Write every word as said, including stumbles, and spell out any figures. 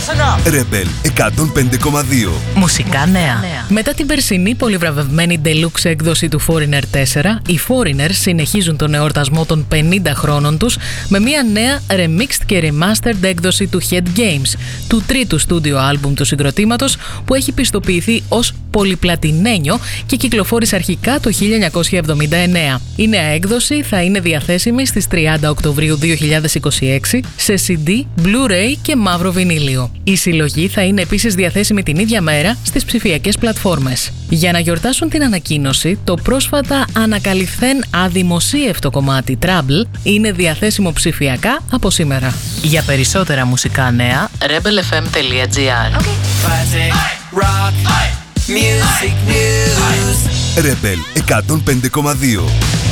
Rebel εκατόν πέντε κόμμα δύο. Μουσικά νέα. Μετά την περσινή πολυβραβευμένη deluxe έκδοση του Foreigner τέσσερα, οι Foreigners συνεχίζουν τον εορτασμό των πενήντα χρόνων τους με μια νέα remixed και remastered έκδοση του Head Games, του τρίτου στούντιο άλμπουμ του συγκροτήματος, που έχει πιστοποιηθεί ως πολυπλατινένιο και κυκλοφόρησε αρχικά το χίλια εννιακόσια εβδομήντα εννέα. Η νέα έκδοση θα είναι διαθέσιμη στις τριάντα Οκτωβρίου δύο χιλιάδες είκοσι έξι σε σι ντι, Blu-ray και μαύρο βινίλιο. Η συλλογή θα είναι επίσης διαθέσιμη την ίδια μέρα στις ψηφιακές πλατφόρμες. Για να γιορτάσουν την ανακοίνωση, το πρόσφατα ανακαλυφθέν αδημοσίευτο κομμάτι Trouble είναι διαθέσιμο ψηφιακά από σήμερα. Για περισσότερα μουσικά νέα, rebel f m τελεία g r. Rebel εκατόν πέντε κόμμα δύο.